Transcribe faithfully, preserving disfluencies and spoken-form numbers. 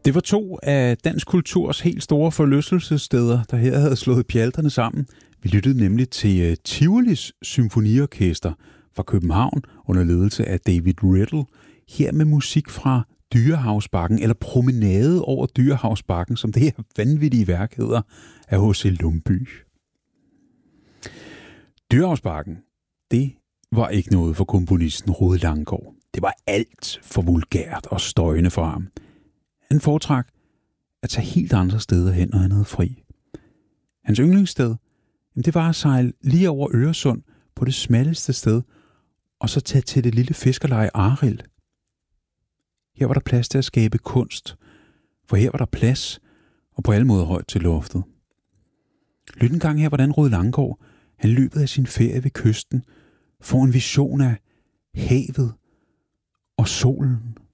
Det var to af dansk kulturs helt store forlystelsessteder, der her havde slået pjalterne sammen. Vi lyttede nemlig til Tivolis Symfoniorkester fra København under ledelse af David Riddle. Her med musik fra Dyrehavsbakken, eller Promenade over Dyrehavsbakken, som det her vanvittige værk hedder, af H C Lumbye. Dyrehavsbakken, det var ikke noget for komponisten Rued Langgaard. Det var alt for vulgært og støjende for ham. Han foretrak at tage helt andre steder hen, når han havde fri. Hans yndlingssted, det var at sejle lige over Øresund på det smalleste sted, og så tage til det lille fiskerleje Arild. Her var der plads til at skabe kunst, for her var der plads, og på alle måder højt til loftet. Lyt en gang her, hvordan Rued Langgaard, han løbet af sin ferie ved kysten, får en vision af havet og solen